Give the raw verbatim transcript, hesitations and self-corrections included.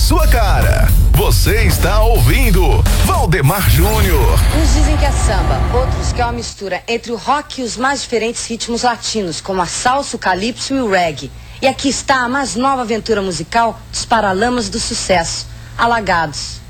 sua cara. Você está ouvindo Valdemar Júnior. Uns dizem que é samba, outros que é uma mistura entre o rock e os mais diferentes ritmos latinos, como a salsa, o calypso e o reggae. E aqui está a mais nova aventura musical dos Paralamas do Sucesso, Alagados.